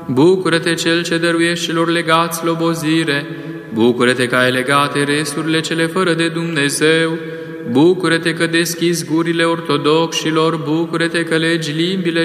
Bucură-te, Cel ce dăruiești celor legați slobozire! Bucură-te că ai legate resurile cele fără de Dumnezeu! Bucură-te că deschizi gurile ortodoxilor! Bucură-te că legi limbile